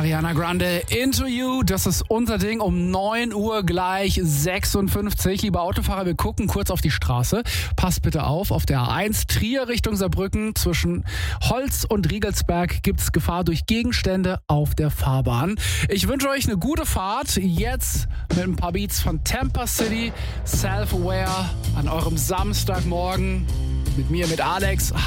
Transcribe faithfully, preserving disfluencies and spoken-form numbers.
Ariana Grande, Into You, das ist unser Ding um neun Uhr gleich sechsundfünfzig. Liebe Autofahrer, wir gucken kurz auf die Straße. Passt bitte auf, auf der A eins Trier Richtung Saarbrücken zwischen Holz und Riegelsberg gibt es Gefahr durch Gegenstände auf der Fahrbahn. Ich wünsche euch eine gute Fahrt. Jetzt mit ein paar Beats von Tampa City, Self-Aware an eurem Samstagmorgen. Mit mir, mit Alex.